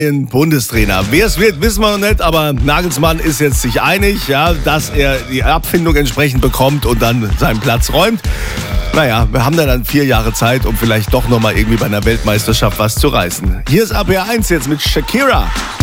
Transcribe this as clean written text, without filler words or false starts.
Bundestrainer. Wer es wird, wissen wir noch nicht, aber Nagelsmann ist jetzt sich einig, ja, dass er die Abfindung entsprechend bekommt und dann seinen Platz räumt. Naja, wir haben dann 4 Jahre Zeit, um vielleicht doch nochmal irgendwie bei einer Weltmeisterschaft was zu reißen. Hier ist RPR 1 jetzt mit Shakira.